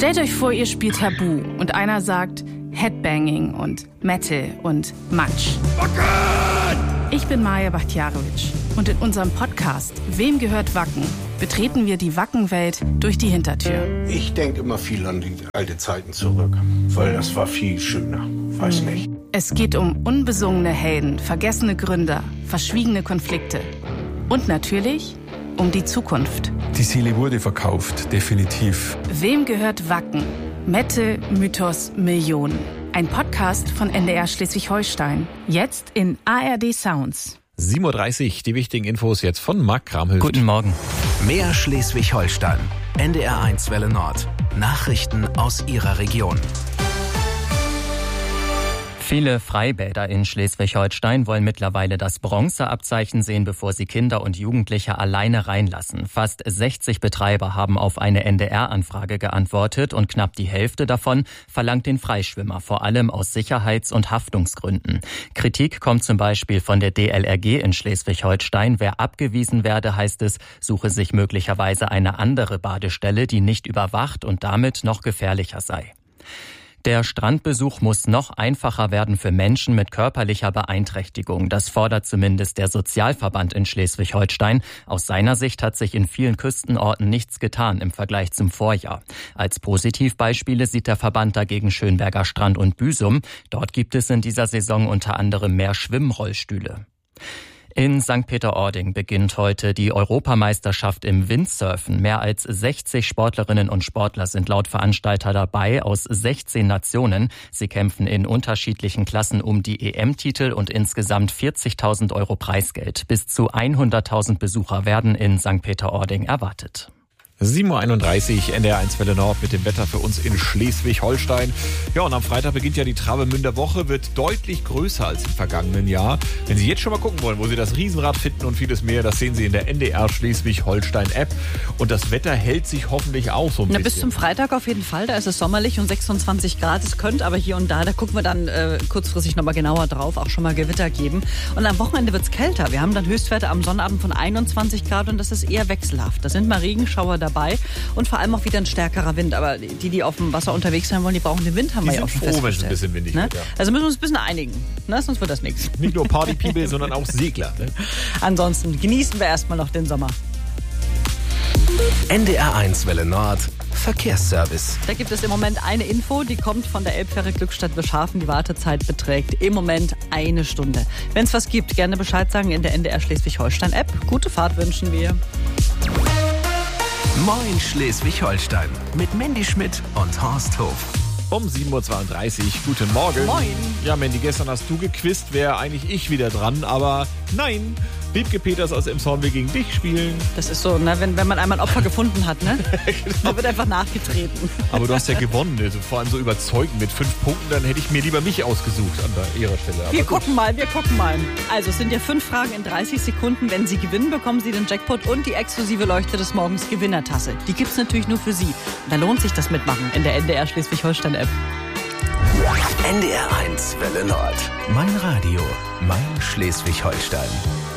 Stellt euch vor, ihr spielt Tabu und einer sagt Headbanging und Metal und Matsch. Ich bin Maja Bachtjarowitsch und in unserem Podcast Wem gehört Wacken? Betreten wir die Wackenwelt durch die Hintertür. Ich denke immer viel an die alte Zeiten zurück, weil das war viel schöner. Weiß nicht. Es geht um unbesungene Helden, vergessene Gründer, verschwiegene Konflikte und natürlich um die Zukunft. Die Seele wurde verkauft, definitiv. Wem gehört Wacken? Metal, Mythos, Millionen. Ein Podcast von NDR Schleswig-Holstein. Jetzt in ARD Sounds. 7.30 Uhr, die wichtigen Infos jetzt von Marc Kramhöft. Guten Morgen. Mehr Schleswig-Holstein. NDR1 Welle Nord. Nachrichten aus Ihrer Region. Viele Freibäder in Schleswig-Holstein wollen mittlerweile das Bronzeabzeichen sehen, bevor sie Kinder und Jugendliche alleine reinlassen. Fast 60 Betreiber haben auf eine NDR-Anfrage geantwortet und knapp die Hälfte davon verlangt den Freischwimmer, vor allem aus Sicherheits- und Haftungsgründen. Kritik kommt zum Beispiel von der DLRG in Schleswig-Holstein. Wer abgewiesen werde, heißt es, suche sich möglicherweise eine andere Badestelle, die nicht überwacht und damit noch gefährlicher sei. Der Strandbesuch muss noch einfacher werden für Menschen mit körperlicher Beeinträchtigung. Das fordert zumindest der Sozialverband in Schleswig-Holstein. Aus seiner Sicht hat sich in vielen Küstenorten nichts getan im Vergleich zum Vorjahr. Als Positivbeispiele sieht der Verband dagegen Schönberger Strand und Büsum. Dort gibt es in dieser Saison unter anderem mehr Schwimmrollstühle. In St. Peter-Ording beginnt heute die Europameisterschaft im Windsurfen. Mehr als 60 Sportlerinnen und Sportler sind laut Veranstalter dabei aus 16 Nationen. Sie kämpfen in unterschiedlichen Klassen um die EM-Titel und insgesamt 40.000 Euro Preisgeld. Bis zu 100.000 Besucher werden in St. Peter-Ording erwartet. 7.31 Uhr, NDR1 Welle Nord mit dem Wetter für uns in Schleswig-Holstein. Ja, und am Freitag beginnt ja die Travemünder Woche, wird deutlich größer als im vergangenen Jahr. Wenn Sie jetzt schon mal gucken wollen, wo Sie das Riesenrad finden und vieles mehr, das sehen Sie in der NDR Schleswig-Holstein-App. Und das Wetter hält sich hoffentlich auch so ein bisschen. Bis zum Freitag auf jeden Fall, da ist es sommerlich und 26 Grad. Es könnte aber hier und da gucken wir dann kurzfristig nochmal genauer drauf, auch schon mal Gewitter geben. Und am Wochenende wird es kälter. Wir haben dann Höchstwerte am Sonnabend von 21 Grad und das ist eher wechselhaft. Da sind mal Regenschauer dabei und vor allem auch wieder ein stärkerer Wind. Aber die auf dem Wasser unterwegs sein wollen, die brauchen den Wind, haben wir ja auch schon festgestellt. Wenn es ein bisschen windig wird, ja. Also müssen wir uns ein bisschen einigen, ne? Sonst wird das nichts. Nicht nur Party-People, sondern auch Segler. Ne? Ansonsten genießen wir erstmal noch den Sommer. NDR1 Welle Nord. Verkehrsservice. Da gibt es im Moment eine Info, die kommt von der Elbfähre Glückstadt-Bischhafen. Die Wartezeit beträgt im Moment 1 Stunde. Wenn es was gibt, gerne Bescheid sagen in der NDR Schleswig-Holstein-App. Gute Fahrt wünschen wir. Moin Schleswig-Holstein mit Mandy Schmidt und Horst Hof. Um 7.32 Uhr, guten Morgen. Moin. Ja, Mandy, gestern hast du gequizt, wäre eigentlich ich wieder dran, aber nein. Wiebke Peters aus Emshorn will gegen dich spielen. Das ist so, ne, wenn man einmal ein Opfer gefunden hat, ne? Genau. Da wird einfach nachgetreten. Aber du hast ja gewonnen, also vor allem so überzeugend mit 5 Punkten, dann hätte ich mir lieber mich ausgesucht an ihrer Stelle. Aber wir gucken mal. Also es sind ja 5 Fragen in 30 Sekunden. Wenn Sie gewinnen, bekommen Sie den Jackpot und die exklusive Leuchte des Morgens Gewinnertasse. Die gibt's natürlich nur für Sie. Da lohnt sich das Mitmachen in der NDR Schleswig-Holstein-App. NDR1 Welle Nord. Mein Radio, mein Schleswig-Holstein.